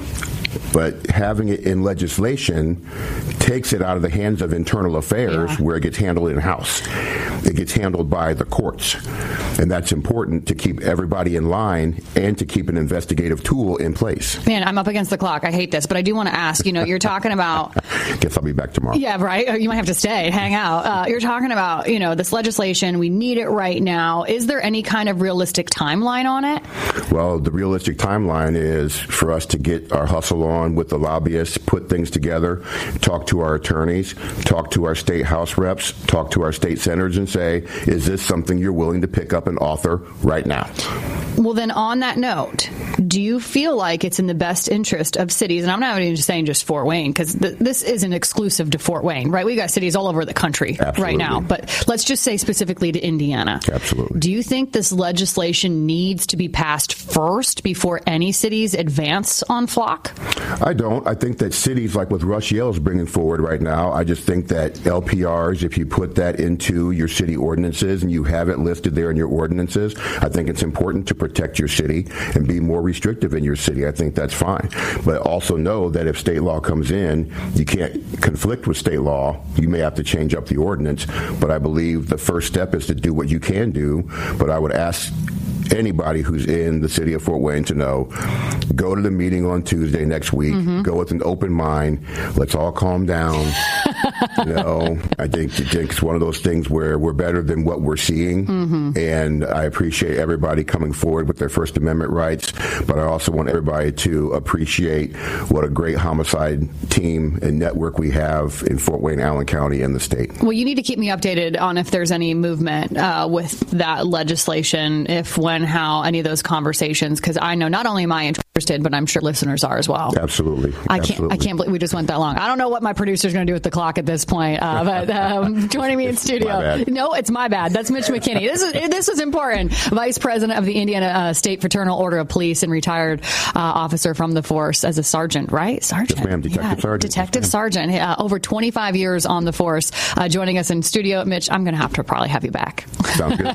But having it in legislation takes it out of the hands of internal affairs, yeah. where it gets handled in-house. It gets handled by the courts. And that's important to keep everybody in line and to keep an investigative tool in place. Man, I'm up against the clock. I hate this, but I do want to ask, you know, you're talking about... Guess I'll be back tomorrow. Yeah, right. You might have to stay, hang out. Uh, you're talking about, you know, this legislation. We need it right now. Is there any kind of realistic timeline on it? Well, the realistic timeline is for us to get our hustle on with the lobbyists, put things together, talk to our attorneys, talk to our state house reps, talk to our state senators and say, is this something you're willing to pick up and author right now? Well, then on that note, do you feel like it's in the best interest of cities, and I'm not even just saying just Fort Wayne, because th- this isn't exclusive to Fort Wayne, right? We got cities all over the country Absolutely. right now, but let's just say specifically to Indiana. Absolutely. Do you think this legislation needs to be passed first before any cities advance on Flock? I don't. I think that cities like what Rush Yale is bringing forward right now, I just think that L P Rs, if you put that into your city ordinances and you have it listed there in your ordinances, I think it's important to protect your city and be more restrictive in your city. I think that's fine. But also know that if state law comes in, you can't conflict with state law. You may have to change up the ordinance. But I believe the first step is to do what you can do. But I would ask anybody who's in the city of Fort Wayne to know, go to the meeting on Tuesday next week, mm-hmm. go with an open mind, let's all calm down. You know, I think, I think it's one of those things where we're better than what we're seeing, mm-hmm. and I appreciate everybody coming forward with their First Amendment rights, but I also want everybody to appreciate what a great homicide team and network we have in Fort Wayne, Allen County, and the state. Well, you need to keep me updated on if there's any movement uh, with that legislation, if, when, how, any of those conversations, because I know not only am I interested, but I'm sure listeners are as well. Absolutely. I can't. Absolutely. I can't believe we just went that long. I don't know what my producer's going to do with the clock at this point. Uh, but um, joining me in studio, no, it's my bad. That's Mitch McKinney. This is this is important. Vice President of the Indiana uh, State Fraternal Order of Police and retired uh, officer from the force as a sergeant, right? Sergeant, yes, ma'am. Detective yeah, sergeant, detective yes, sergeant. Uh, over twenty-five years on the force. Uh, joining us in studio, Mitch. I'm going to have to probably have you back. Sounds good.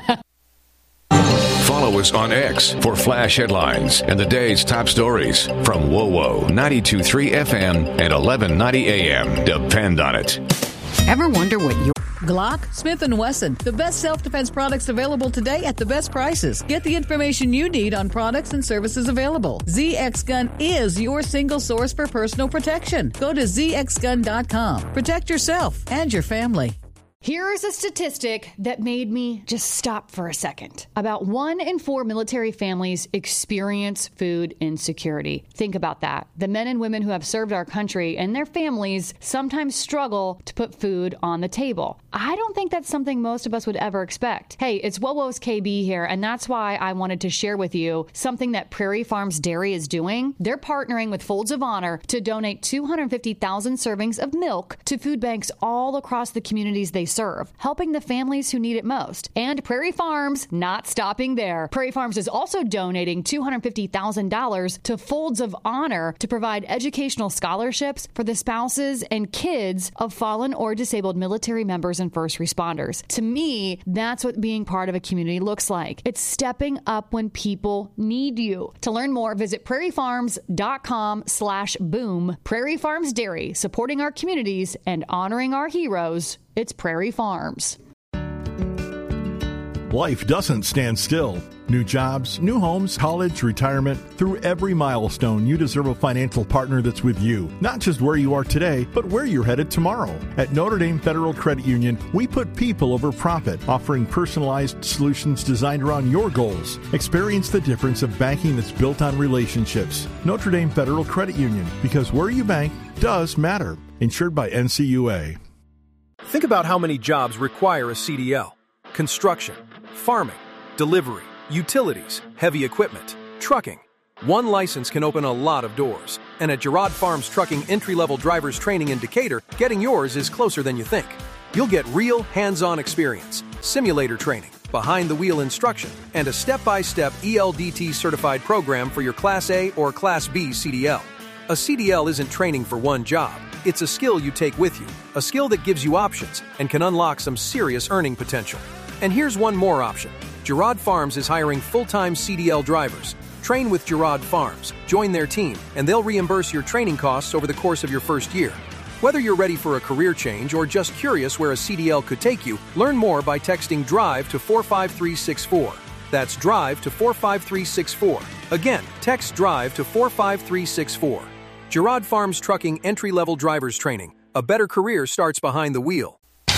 Follow us on X for flash headlines and the day's top stories from W O W O ninety-two point three F M and eleven ninety A M. Depend on it. Ever wonder what your Glock, Smith and Wesson, the best self-defense products available today at the best prices. Get the information you need on products and services available. Z X Gun is your single source for personal protection. Go to z x gun dot com. Protect yourself and your family. Here is a statistic that made me just stop for a second. About one in four military families experience food insecurity. Think about that. The men and women who have served our country and their families sometimes struggle to put food on the table. I don't think that's something most of us would ever expect. Hey, it's W O W O's K B here, and that's why I wanted to share with you something that Prairie Farms Dairy is doing. They're partnering with Folds of Honor to donate two hundred fifty thousand servings of milk to food banks all across the communities they serve, helping the families who need it most. And Prairie Farms not stopping there. Prairie Farms is also donating two hundred fifty thousand dollars to Folds of Honor to provide educational scholarships for the spouses and kids of fallen or disabled military members and first responders. To me, that's what being part of a community looks like. It's stepping up when people need you. To learn more, visit prairie farms dot com slash boom. Prairie Farms Dairy, supporting our communities and honoring our heroes. It's Prairie Farms. Life doesn't stand still. New jobs, new homes, college, retirement. Through every milestone, you deserve a financial partner that's with you. Not just where you are today, but where you're headed tomorrow. At Notre Dame Federal Credit Union, we put people over profit, offering personalized solutions designed around your goals. Experience the difference of banking that's built on relationships. Notre Dame Federal Credit Union, because where you bank does matter. Insured by N C U A. Think about how many jobs require a C D L. Construction, farming, delivery, utilities, heavy equipment, trucking. One license can open a lot of doors. And at Girard Farms Trucking Entry-Level Drivers Training in Decatur, getting yours is closer than you think. You'll get real hands-on experience, simulator training, behind-the-wheel instruction, and a step-by-step E L D T certified program for your Class A or Class B C D L. A C D L isn't training for one job. It's a skill you take with you, a skill that gives you options and can unlock some serious earning potential. And here's one more option. Girard Farms is hiring full-time C D L drivers. Train with Girard Farms, join their team, and they'll reimburse your training costs over the course of your first year. Whether you're ready for a career change or just curious where a C D L could take you, learn more by texting DRIVE to four five three six four. That's DRIVE to four five three six four. Again, text DRIVE to four five three six four. Girard Farms Trucking Entry-Level Drivers Training. A better career starts behind the wheel.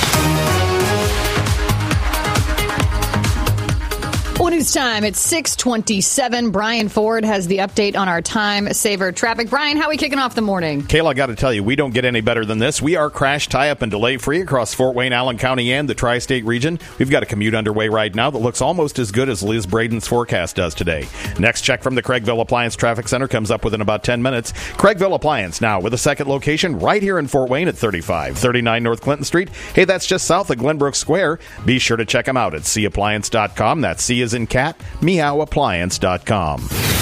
Well, news time. It's six twenty-seven. Brian Ford has the update on our time saver traffic. Brian, how are we kicking off the morning? Kayla, I got to tell you, we don't get any better than this. We are crash, tie-up, and delay-free across Fort Wayne, Allen County, and the tri-state region. We've got a commute underway right now that looks almost as good as Liz Braden's forecast does today. Next check from the Craigville Appliance Traffic Center comes up within about ten minutes. Craigville Appliance now with a second location right here in Fort Wayne at thirty-five thirty-nine North Clinton Street. Hey, that's just south of Glenbrook Square. Be sure to check them out at c appliance dot com. That's C as in cat, meow appliance dot com.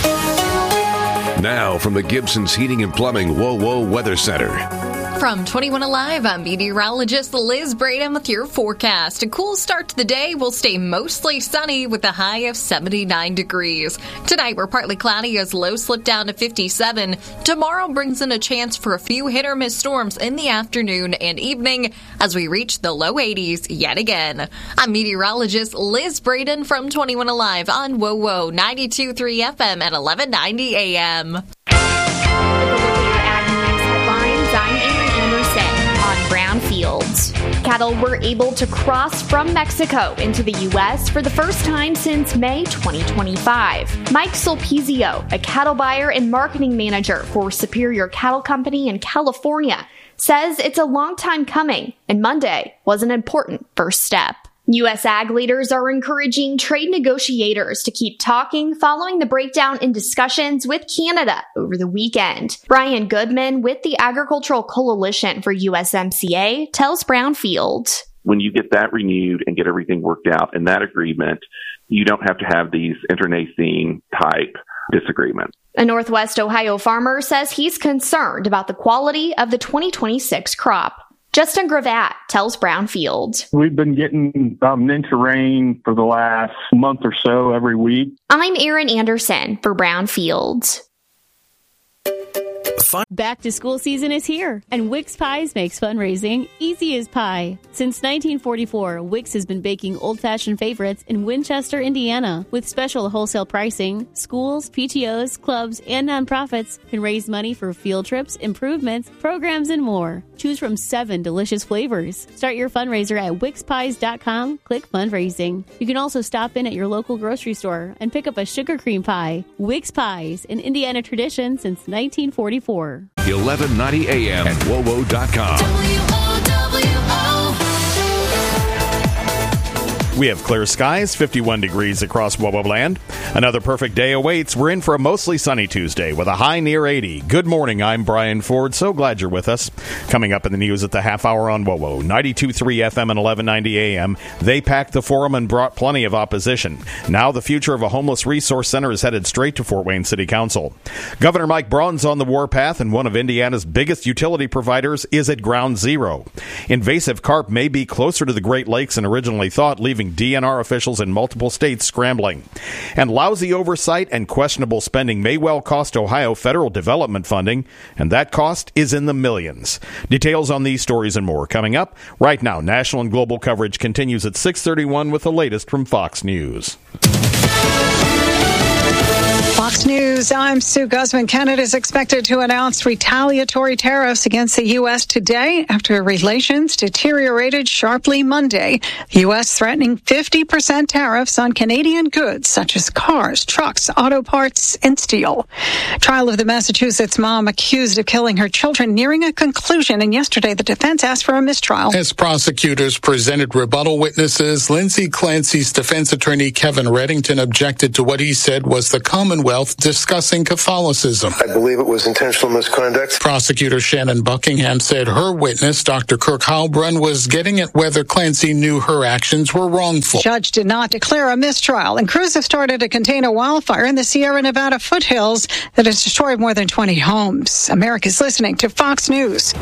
Now from the Gibson's Heating and Plumbing Whoa Whoa Weather Center. From twenty-one Alive, I'm meteorologist Liz Braden with your forecast. A cool start to the day will stay mostly sunny with a high of seventy-nine degrees. Tonight, we're partly cloudy as lows slip down to fifty-seven. Tomorrow brings in a chance for a few hit-or-miss storms in the afternoon and evening as we reach the low eighties yet again. I'm meteorologist Liz Braden from twenty-one Alive on Whoa Whoa ninety-two point three F M at eleven ninety A M. Brownfields. Cattle were able to cross from Mexico into the U S for the first time since May twenty twenty-five. Mike Sulpizio, a cattle buyer and marketing manager for Superior Cattle Company in California, says it's a long time coming, and Monday was an important first step. U S ag leaders are encouraging trade negotiators to keep talking following the breakdown in discussions with Canada over the weekend. Brian Goodman with the Agricultural Coalition for U S M C A tells Brownfield. When you get that renewed and get everything worked out in that agreement, you don't have to have these internecine type disagreements. A Northwest Ohio farmer says he's concerned about the quality of the twenty twenty-six crop. Justin Gravatt tells Brownfield. We've been getting um, an inch of rain for the last month or so every week. I'm Erin Anderson for Brownfield. Back to school season is here, and Wix Pies makes fundraising easy as pie. Since nineteen forty-four, Wix has been baking old-fashioned favorites in Winchester, Indiana. With special wholesale pricing, schools, P T Os, clubs, and nonprofits can raise money for field trips, improvements, programs, and more. Choose from seven delicious flavors. Start your fundraiser at wix pies dot com. Click fundraising. You can also stop in at your local grocery store and pick up a sugar cream pie. Wix Pies, an Indiana tradition since nineteen forty-four. eleven ninety A M at W O W O dot com. We have clear skies, fifty-one degrees across W O W O land. Another perfect day awaits. We're in for a mostly sunny Tuesday with a high near eighty. Good morning, I'm Brian Ford. So glad you're with us. Coming up in the news at the half hour on W O W O, ninety-two point three F M and eleven ninety A M. They packed the forum and brought plenty of opposition. Now the future of a homeless resource center is headed straight to Fort Wayne City Council. Governor Mike Braun's on the warpath, and one of Indiana's biggest utility providers is at ground zero. Invasive carp may be closer to the Great Lakes than originally thought, leaving leaving D N R officials in multiple states scrambling. And lousy oversight and questionable spending may well cost Ohio federal development funding, and that cost is in the millions. Details on these stories and more coming up. Right now, national and global coverage continues at six thirty-one with the latest from Fox News. Fox News, I'm Sue Guzman. Canada is expected to announce retaliatory tariffs against the U S today after relations deteriorated sharply Monday. The U S threatening fifty percent tariffs on Canadian goods such as cars, trucks, auto parts, and steel. Trial of the Massachusetts mom accused of killing her children nearing a conclusion, and yesterday the defense asked for a mistrial. As prosecutors presented rebuttal witnesses, Lindsay Clancy's defense attorney Kevin Reddington objected to what he said was the Commonwealth discussing Catholicism. I believe it was intentional misconduct. Prosecutor Shannon Buckingham said her witness, Doctor Kirk Heilbrunn, was getting at whether Clancy knew her actions were wrongful. Judge did not declare a mistrial, and crews have started to contain a wildfire in the Sierra Nevada foothills that has destroyed more than twenty homes. America's listening to Fox News.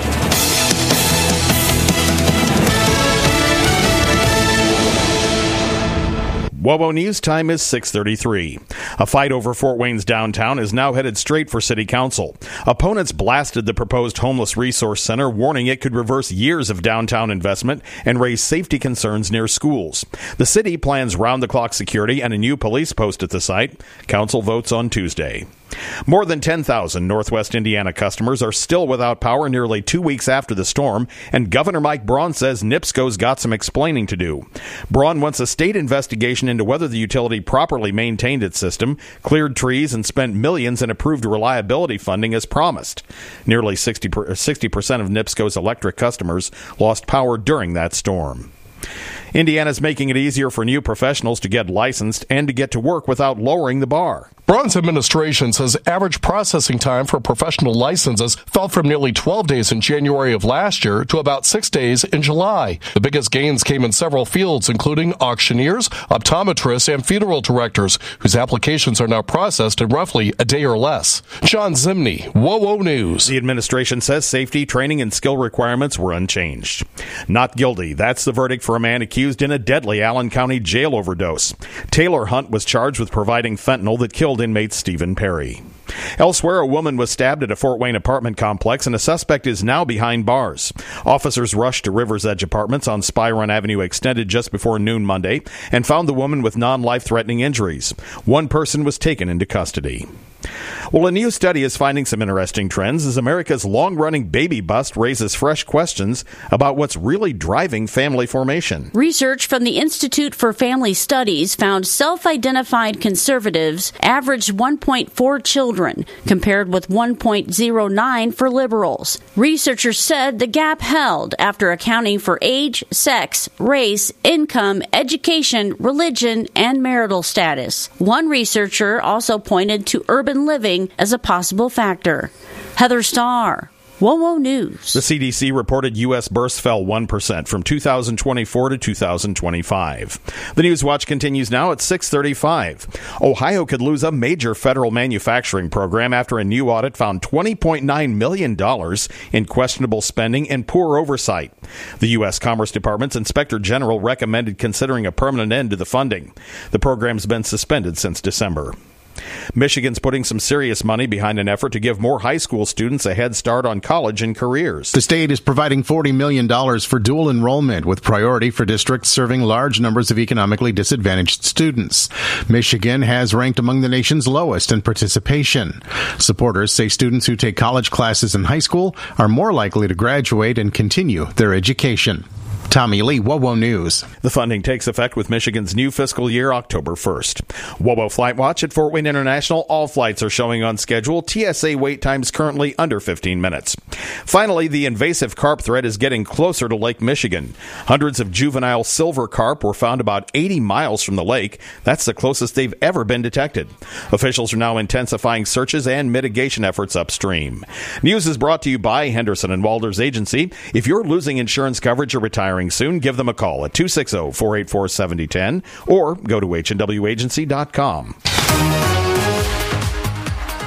WOWO News time is six thirty-three. A fight over Fort Wayne's downtown is now headed straight for City Council. Opponents blasted the proposed homeless resource center, warning it could reverse years of downtown investment and raise safety concerns near schools. The city plans round-the-clock security and a new police post at the site. Council votes on Tuesday. More than ten thousand Northwest Indiana customers are still without power nearly two weeks after the storm, and Governor Mike Braun says NIPSCO's got some explaining to do. Braun wants a state investigation into whether the utility properly maintained its system, cleared trees, and spent millions in approved reliability funding as promised. Nearly sixty percent of NIPSCO's electric customers lost power during that storm. Indiana's making it easier for new professionals to get licensed and to get to work without lowering the bar. Braun's administration says average processing time for professional licenses fell from nearly twelve days in January of last year to about six days in July. The biggest gains came in several fields, including auctioneers, optometrists, and funeral directors, whose applications are now processed in roughly a day or less. John Zimney, WOWO News. The administration says safety, training, and skill requirements were unchanged. Not guilty. That's the verdict for a man accused in a deadly Allen County jail overdose. Taylor Hunt was charged with providing fentanyl that killed inmate Stephen Perry. Elsewhere, a woman was stabbed at a Fort Wayne apartment complex, and a suspect is now behind bars. Officers rushed to Rivers Edge Apartments on Spy Run Avenue Extended just before noon Monday and found the woman with non-life-threatening injuries. One person was taken into custody. Well, a new study is finding some interesting trends as America's long-running baby bust raises fresh questions about what's really driving family formation. Research from the Institute for Family Studies found self-identified conservatives averaged one point four children, compared with one point oh nine for liberals. Researchers said the gap held after accounting for age, sex, race, income, education, religion, and marital status. One researcher also pointed to urban living as a possible factor. Heather Starr, WOWO News. The C D C reported U S births fell one percent from two thousand twenty-four to two thousand twenty-five. The News Watch continues now at six thirty-five. Ohio could lose a major federal manufacturing program after a new audit found twenty point nine million dollars in questionable spending and poor oversight. The U S Commerce Department's Inspector General recommended considering a permanent end to the funding. The program's been suspended since December. Michigan's putting some serious money behind an effort to give more high school students a head start on college and careers. The state is providing forty million dollars for dual enrollment, with priority for districts serving large numbers of economically disadvantaged students. Michigan has ranked among the nation's lowest in participation. Supporters say students who take college classes in high school are more likely to graduate and continue their education. Tommy Lee, WOWO News. The funding takes effect with Michigan's new fiscal year, October first. WOWO Flight Watch at Fort Wayne International. All flights are showing on schedule. T S A wait times currently under fifteen minutes. Finally, the invasive carp threat is getting closer to Lake Michigan. Hundreds of juvenile silver carp were found about eighty miles from the lake. That's the closest they've ever been detected. Officials are now intensifying searches and mitigation efforts upstream. News is brought to you by Henderson and Walters Agency. If you're losing insurance coverage or retiring soon, give them a call at two six zero, four eight four, seven zero one zero or go to H and W agency dot com.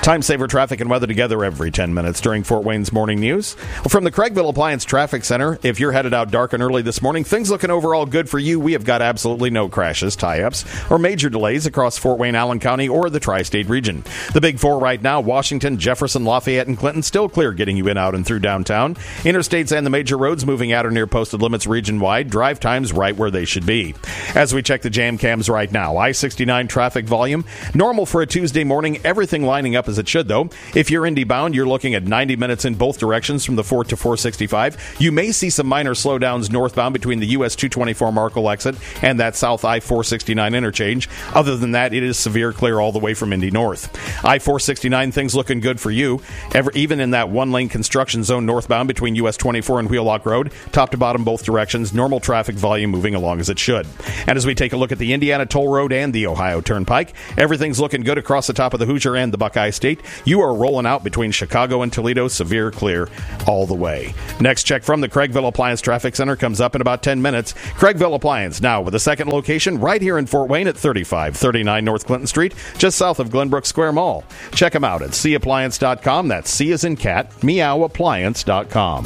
Time saver traffic and weather together every ten minutes during Fort Wayne's morning news. Well, from the Craigville Appliance Traffic Center, if you're headed out dark and early this morning, things looking overall good for you. We have got absolutely no crashes, tie-ups, or major delays across Fort Wayne, Allen County, or the tri-state region. The big four right now, Washington, Jefferson, Lafayette, and Clinton, still clear getting you in, out, and through downtown. Interstates and the major roads moving at or near posted limits region-wide. Drive times right where they should be. As we check the jam cams right now, I sixty-nine traffic volume, normal for a Tuesday morning, everything lining up as it should, though. If you're Indy bound, you're looking at ninety minutes in both directions from the four to four sixty-five. You may see some minor slowdowns northbound between the U S two twenty-four Markle exit and that South I four sixty-nine interchange. Other than that, it is severe clear all the way from Indy north. I four sixty-nine, things looking good for you. Ever, even in that one-lane construction zone northbound between U S twenty-four and Wheelock Road, top to bottom both directions, normal traffic volume moving along as it should. And as we take a look at the Indiana Toll Road and the Ohio Turnpike, everything's looking good across the top of the Hoosier and the Buckeye State. You are rolling out between Chicago and Toledo, severe clear all the way. Next check from the Craigville Appliance Traffic Center comes up in about ten minutes. Craigville Appliance now with a second location right here in Fort Wayne at thirty-five thirty-nine North Clinton Street, just south of Glenbrook Square Mall. Check them out at c appliance dot com. That's C as in cat, meow appliance dot com.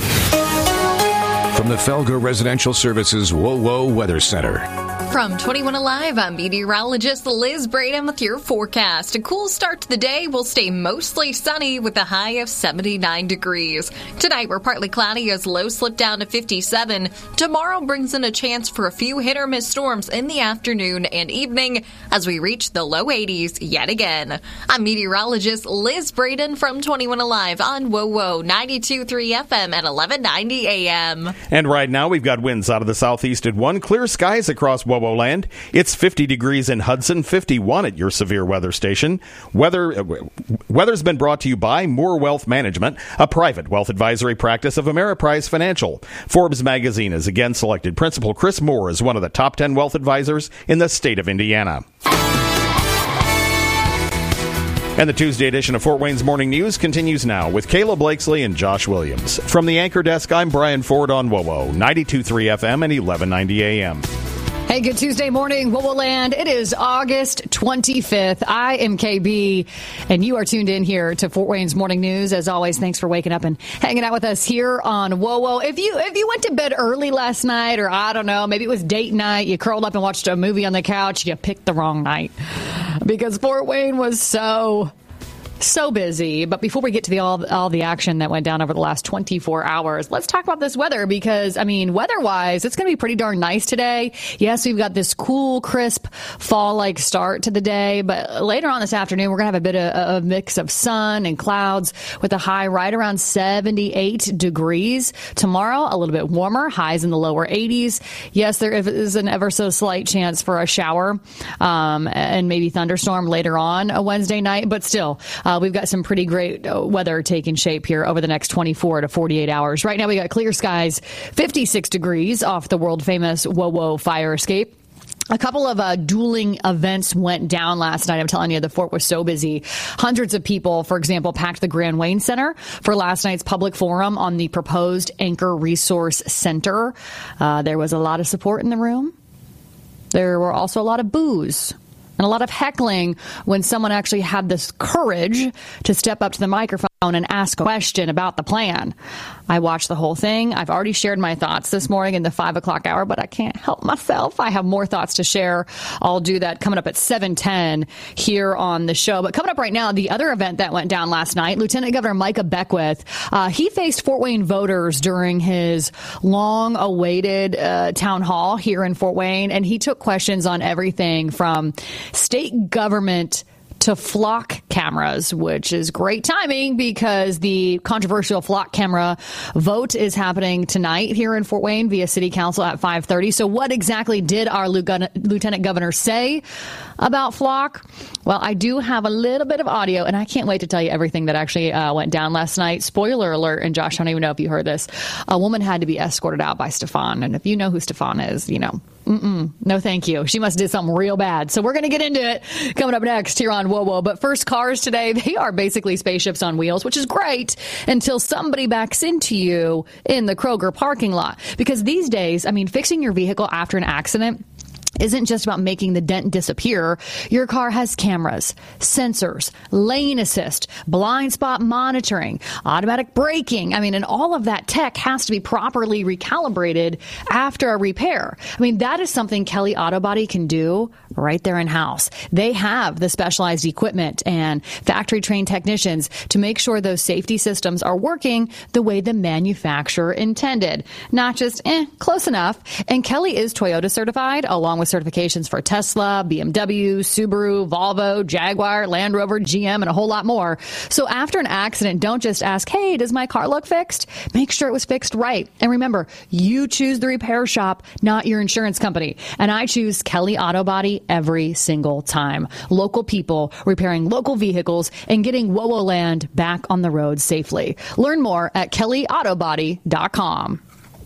From the Felger Residential Services Whoa Whoa Weather Center. From twenty-one Alive, I'm meteorologist Liz Braden with your forecast. A cool start to the day will stay mostly sunny with a high of seventy-nine degrees. Tonight, we're partly cloudy as lows slip down to fifty-seven. Tomorrow brings in a chance for a few hit-or-miss storms in the afternoon and evening as we reach the low eighties yet again. I'm meteorologist Liz Braden from twenty-one Alive on Whoa Whoa ninety-two point three F M at eleven ninety A M. And right now, we've got winds out of the southeast at one. Clear skies across Whoa Whoa land. It's fifty degrees in Hudson, fifty-one at your severe weather station. Weather, uh, weather's been brought to you by Moore Wealth Management, a private wealth advisory practice of Ameriprise Financial. Forbes magazine has again selected Principal Chris Moore as one of the top ten wealth advisors in the state of Indiana. And the Tuesday edition of Fort Wayne's Morning News continues now with Kayla Blakesley and Josh Williams. From the anchor desk, I'm Brian Ford on Whoa Whoa, ninety-two point three F M and eleven ninety A M. Hey, good Tuesday morning, Whoa Whoa Land. It is August twenty-fifth. I am K B, and you are tuned in here to Fort Wayne's Morning News. As always, thanks for waking up and hanging out with us here on Whoa Whoa. If you if you went to bed early last night, or I don't know, maybe it was date night, you curled up and watched a movie on the couch, you picked the wrong night because Fort Wayne was so... So busy. But before we get to the all, all the action that went down over the last twenty-four hours, let's talk about this weather because, I mean, weather-wise, it's going to be pretty darn nice today. Yes, we've got this cool, crisp, fall-like start to the day, but later on this afternoon, we're going to have a bit of a mix of sun and clouds with a high right around seventy-eight degrees. Tomorrow, a little bit warmer, highs in the lower eighties. Yes, there is an ever so slight chance for a shower um, and maybe thunderstorm later on a Wednesday night, but still, Uh, we've got some pretty great uh, weather taking shape here over the next twenty-four to forty-eight hours. Right now, we got clear skies, fifty-six degrees off the world-famous Whoa Whoa fire escape. A couple of uh, dueling events went down last night. I'm telling you, the fort was so busy. Hundreds of people, for example, packed the Grand Wayne Center for last night's public forum on the proposed Anchor Resource Center. Uh, there was a lot of support in the room. There were also a lot of boos and a lot of heckling when someone actually had this courage to step up to the microphone and ask a question about the plan. I watched the whole thing. I've already shared my thoughts this morning in the five o'clock hour, but I can't help myself. I have more thoughts to share. I'll do that coming up at seven ten here on the show. But coming up right now, the other event that went down last night, Lieutenant Governor Micah Beckwith, uh, he faced Fort Wayne voters during his long-awaited uh, town hall here in Fort Wayne, and he took questions on everything from state government to flock cameras, which is great timing because the controversial flock camera vote is happening tonight here in Fort Wayne via City Council at five thirty. So what exactly did our Lieutenant Governor say about flock? Well, I do have a little bit of audio, and I can't wait to tell you everything that actually uh, went down last night. Spoiler alert, and Josh, I don't even know if you heard this. A woman had to be escorted out by Stefan, and if you know who Stefan is, you know, Mm-mm. No, thank you. She must have did something real bad. So we're going to get into it coming up next here on Whoa Whoa. But first, cars today, they are basically spaceships on wheels, which is great until somebody backs into you in the Kroger parking lot. Because these days, I mean, fixing your vehicle after an accident, isn't just about making the dent disappear. Your car has cameras, sensors, lane assist, blind spot monitoring, automatic braking. I mean, and all of that tech has to be properly recalibrated after a repair. I mean, that is something Kelly Auto Body can do right there in-house. They have the specialized equipment and factory-trained technicians to make sure those safety systems are working the way the manufacturer intended. Not just, eh, close enough. And Kelly is Toyota certified, along with certifications for Tesla, B M W, Subaru, Volvo, Jaguar, Land Rover, G M, and a whole lot more. So after an accident, don't just ask, hey, does my car look fixed? Make sure it was fixed right. And remember, you choose the repair shop, not your insurance company. And I choose Kelly Auto Body every single time. Local people repairing local vehicles and getting WOWO Land back on the road safely. Learn more at kelly auto body dot com.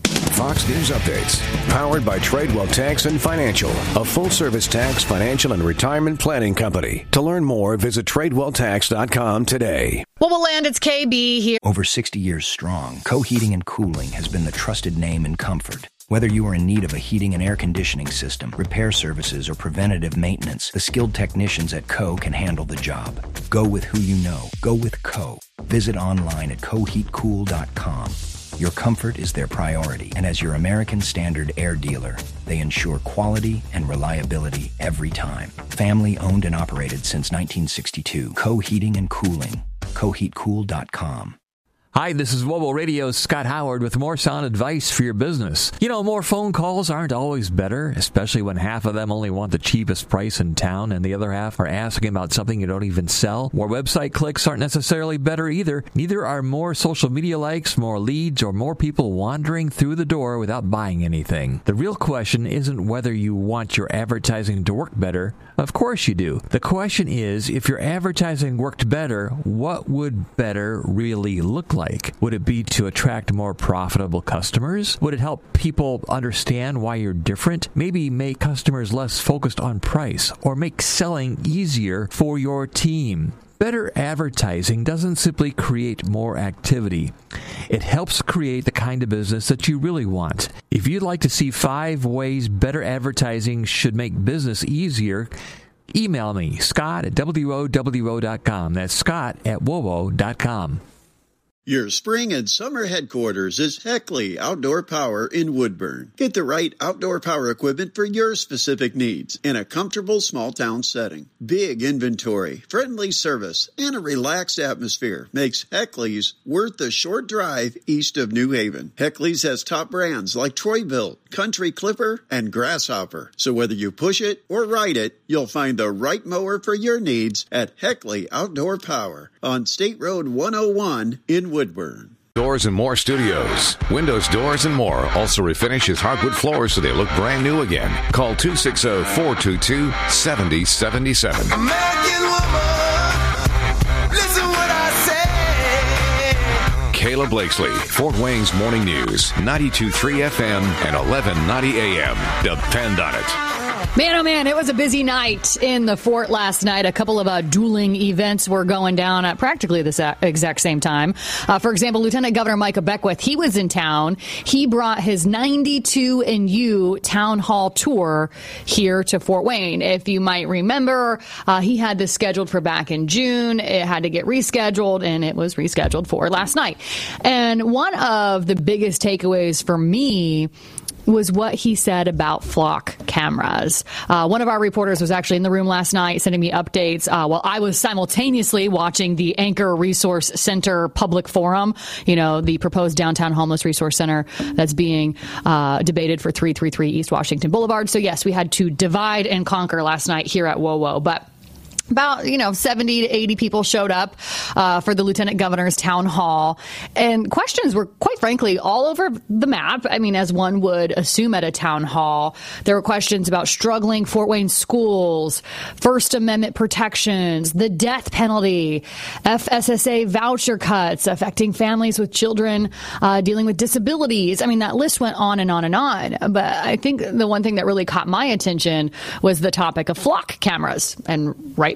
Fox News Updates, powered by Tradewell Tax and Financial, a full-service tax, financial, and retirement planning company. To learn more, visit tradewell tax dot com today. Well, we'll land. It's K B here. Over sixty years strong, Co Heating and Cooling has been the trusted name in comfort. Whether you are in need of a heating and air conditioning system, repair services, or preventative maintenance, the skilled technicians at Co can handle the job. Go with who you know. Go with Co. Visit online at co heat cool dot com. Your comfort is their priority, and as your American Standard air dealer, they ensure quality and reliability every time. Family owned and operated since nineteen sixty-two. Co Heating and Cooling. co heat cool dot com. Hi, this is Wobble Radio's Scott Howard with more sound advice for your business. You know, more phone calls aren't always better, especially when half of them only want the cheapest price in town and the other half are asking about something you don't even sell. More website clicks aren't necessarily better either. Neither are more social media likes, more leads, or more people wandering through the door without buying anything. The real question isn't whether you want your advertising to work better. Of course you do. The question is, if your advertising worked better, what would better really look like? Like? Would it be to attract more profitable customers? Would it help people understand why you're different? Maybe make customers less focused on price or make selling easier for your team. Better advertising doesn't simply create more activity. It helps create the kind of business that you really want. If you'd like to see five ways better advertising should make business easier, email me, Scott at W O W O dot com. That's Scott at W O W O dot com. Your spring and summer headquarters is Heckley Outdoor Power in Woodburn. Get the right outdoor power equipment for your specific needs in a comfortable small town setting. Big inventory, friendly service, and a relaxed atmosphere makes Heckley's worth the short drive east of New Haven. Heckley's has top brands like Troy-Bilt, Country Clipper, and Grasshopper. So whether you push it or ride it, you'll find the right mower for your needs at Heckley Outdoor Power on State Road one oh one in Woodburn. Doors and More Studios. Windows, doors, and more also refinish his hardwood floors so they look brand new again. Call two six zero, four two two, seven zero seven seven. American woman, listen what I say. Kayla Blakesley, Fort Wayne's Morning News, ninety-two point three F M and eleven ninety A M. Depend on it. Man, oh man, it was a busy night in the fort last night. A couple of uh, dueling events were going down at practically the exact same time. Uh, for example, Lieutenant Governor Micah Beckwith, he was in town. He brought his ninety-two and U town hall tour here to Fort Wayne. If you might remember, uh, he had this scheduled for back in June. It had to get rescheduled, and it was rescheduled for last night. And one of the biggest takeaways for me was what he said about flock cameras. Uh, one of our reporters was actually in the room last night sending me updates uh, while I was simultaneously watching the Anchor Resource Center public forum, you know, the proposed downtown homeless resource center that's being uh, debated for three thirty-three East Washington Boulevard. So, yes, we had to divide and conquer last night here at WOWO. But about, you know, seventy to eighty people showed up uh, for the Lieutenant Governor's town hall. And questions were, quite frankly, all over the map. I mean, as one would assume at a town hall. There were questions about struggling Fort Wayne schools, First Amendment protections, the death penalty, F S S A voucher cuts affecting families with children uh, dealing with disabilities. I mean, that list went on and on and on. But I think the one thing that really caught my attention was the topic of flock cameras. And right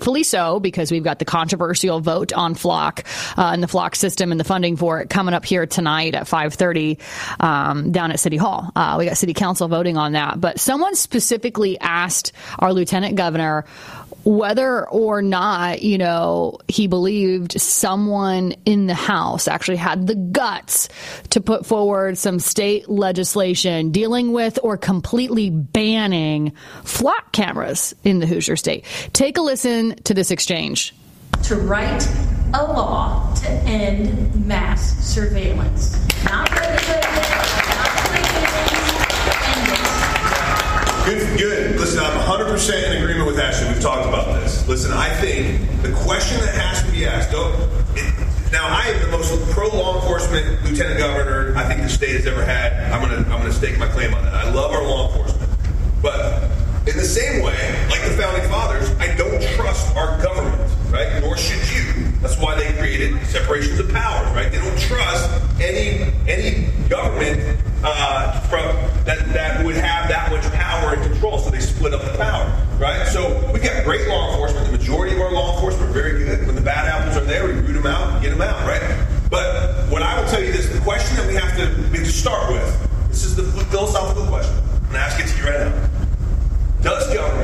rightfully so, because we've got the controversial vote on Flock uh, and the Flock system and the funding for it coming up here tonight at five thirty um, down at City Hall. Uh, we got City Council voting on that. But someone specifically asked our Lieutenant Governor whether or not, you know, he believed someone in the House actually had the guts to put forward some state legislation dealing with or completely banning flock cameras in the Hoosier State. Take a listen to this exchange. To write a law to end mass surveillance. Not regulate it, not regulate it. Good, good. Listen, I'm one hundred percent in agreement with Ashley. We've talked about this. Listen, I think the question that has to be asked, don't, it, now I am the most pro-law enforcement lieutenant governor I think the state has ever had. I'm going to I'm going to stake my claim on that. I love our law enforcement. But in the same way, like the Founding Fathers, I don't trust our government, right? Nor should you. That's why they created separations of powers, right? They don't trust any any government uh, from that, that would have that much power and control, so they split up the power, right? So we've got great law enforcement. The majority of our law enforcement are very good. When the bad apples are there, we root them out and get them out, right? But what I will tell you this, the question that we have to, we have to start with, this is the philosophical question. I'm going to ask it to you right now.